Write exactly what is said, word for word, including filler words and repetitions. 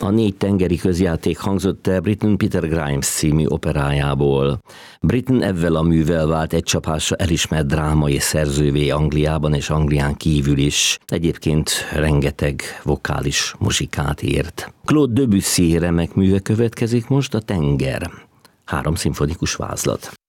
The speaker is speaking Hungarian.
A Négy tengeri közjáték hangzott el Britten Peter Grimes című operájából. Britten evvel a művel vált egy csapásra elismert drámai szerzővé Angliában és Anglián kívül is. Egyébként rengeteg vokális muzsikát írt. Claude Debussy remek műve következik most, a Tenger. Három szimfonikus vázlat.